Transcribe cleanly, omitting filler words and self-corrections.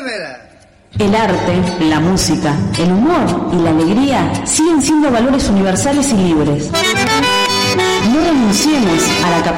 Dímela. El arte, la música, el humor y la alegría siguen siendo valores universales y libres. No renunciemos a la capacidad